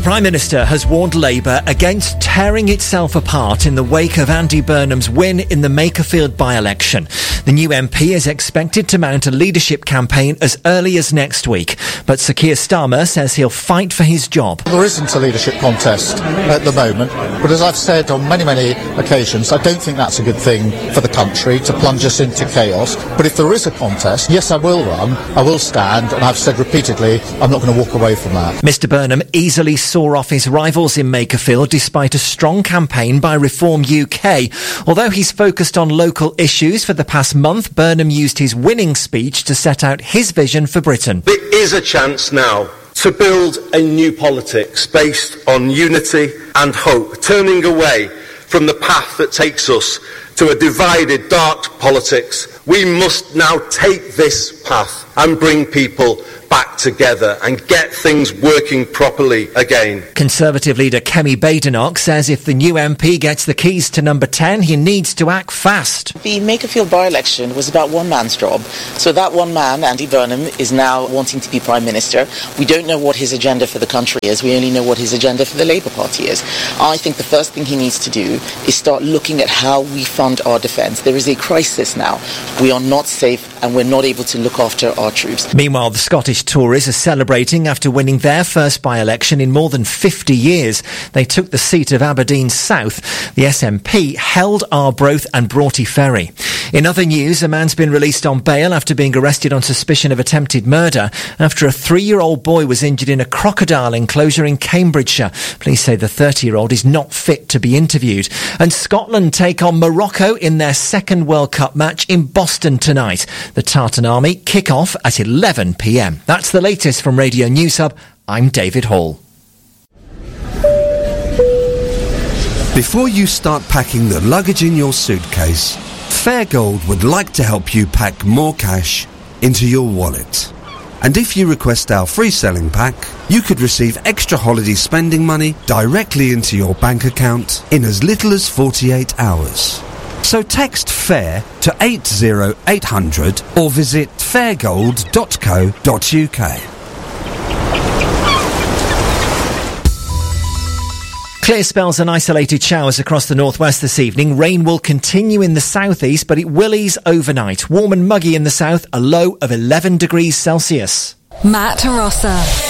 Prime Minister has warned Labour against tearing itself apart in the wake of Andy Burnham's win in the Makerfield by-election. The new MP is expected to mount a leadership campaign as early as next week, but Sir Keir Starmer says he'll fight for his job. There isn't a leadership contest at the moment, but as I've said on many occasions, I don't think that's a good thing for the country to plunge us into chaos. But if there is a contest, yes, I will run, I will stand, and I've said repeatedly, I'm not going to walk away from that. Mr Burnham easily saw off his rivals in Makerfield despite a strong campaign by Reform UK. Although he's focused on local issues for the past month, Burnham used his winning speech to set out his vision for Britain. There is a chance now to build a new politics based on unity and hope, turning away from the path that takes us to a divided, dark politics. We must now take this path and bring people back together and get things working properly again. Conservative leader Kemi Badenoch says if the new MP gets the keys to number 10, he needs to act fast. The Makerfield by-election was about one man's job. So that one man, Andy Burnham, is now wanting to be Prime Minister. We don't know what his agenda for the country is. We only know what his agenda for the Labour Party is. I think the first thing he needs to do is start looking at how we fund our defence. There is a crisis now. We are not safe and we're not able to look after our troops. Meanwhile, the Scottish Tories are celebrating after winning their first by-election in more than 50 years. They took the seat of Aberdeen South. The SNP held Arbroath and Broughty Ferry. In other news, a man's been released on bail after being arrested on suspicion of attempted murder after a 3-year-old boy was injured in a crocodile enclosure in Cambridgeshire. Police say the 30-year-old is not fit to be interviewed. And Scotland take on Morocco in their second World Cup match in Boston tonight. The Tartan Army kick off at 11 p.m. That's the latest from Radio News Hub. I'm David Hall. Before you start packing the luggage in your suitcase, Fairgold would like to help you pack more cash into your wallet. And if you request our free selling pack, you could receive extra holiday spending money directly into your bank account in as little as 48 hours. So text FAIR to 80800 or visit fairgold.co.uk. Clear spells and isolated showers across the northwest this evening. Rain will continue in the southeast, but it will ease overnight. Warm and muggy in the south, a low of 11 degrees Celsius. Matt Rossa.